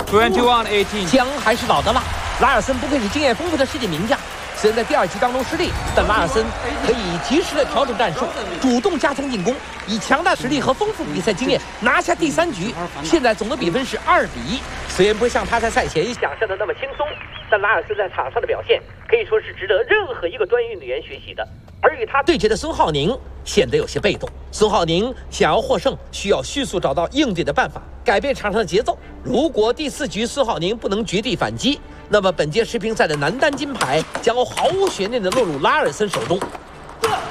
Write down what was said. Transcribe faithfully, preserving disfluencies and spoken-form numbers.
twenty-one eighteen。 姜还是老的辣，拉尔森不愧是经验丰富的世界名将。虽然在第二局当中失利，但拉尔森可以及时的调整战术，主动加强进攻，以强大实力和丰富比赛经验拿下第三局。现在总的比分是二比一。虽然不像他在赛前想象的那么轻松，但拉尔森在场上的表现可以说是值得任何一个专业运动员学习的。而与他对决的孙浩宁显得有些被动。孙浩宁想要获胜，需要迅速找到应对的办法，改变场上的节奏。如果第四局孙浩宁不能绝地反击，那么本届世乒赛的男单金牌将毫无悬念地落入拉尔森手中。